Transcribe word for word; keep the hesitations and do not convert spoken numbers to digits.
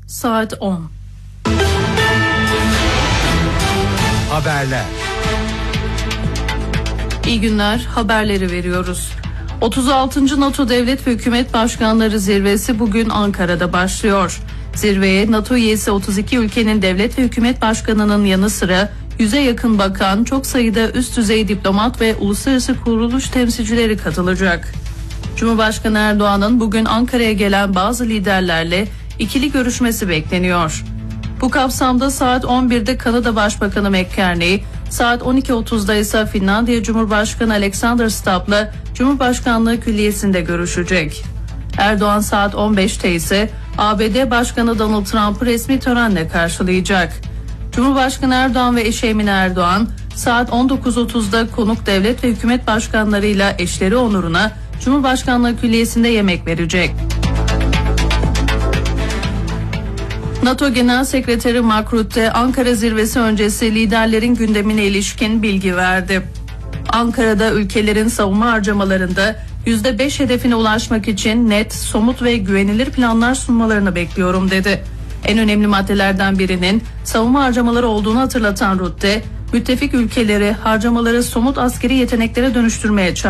saat on. Haberler. İyi günler, haberleri veriyoruz. otuz altıncı NATO Devlet ve Hükümet Başkanları Zirvesi bugün Ankara'da başlıyor. Zirveye NATO üyesi otuz iki ülkenin devlet ve hükümet başkanının yanı sıra yüze yakın bakan, çok sayıda üst düzey diplomat ve uluslararası kuruluş temsilcileri katılacak. Cumhurbaşkanı Erdoğan'ın bugün Ankara'ya gelen bazı liderlerle ikili görüşmesi bekleniyor. Bu kapsamda saat on birde Kanada Başbakanı McCartney, saat on iki otuzda ise Finlandiya Cumhurbaşkanı Alexander Stubb'la Cumhurbaşkanlığı Külliyesi'nde görüşecek. Erdoğan saat on beşte ise A B D Başkanı Donald Trump'ı resmi törenle karşılayacak. Cumhurbaşkanı Erdoğan ve eşi Emine Erdoğan saat on dokuz otuzda konuk devlet ve hükümet başkanlarıyla eşleri onuruna Cumhurbaşkanlığı Külliyesi'nde yemek verecek. NATO Genel Sekreteri Mark Rutte, Ankara zirvesi öncesi liderlerin gündemine ilişkin bilgi verdi. Ankara'da ülkelerin savunma harcamalarında yüzde beş hedefine ulaşmak için net, somut ve güvenilir planlar sunmalarını bekliyorum dedi. En önemli maddelerden birinin savunma harcamaları olduğunu hatırlatan Rutte, müttefik ülkeleri harcamaları somut askeri yeteneklere dönüştürmeye çağırdı.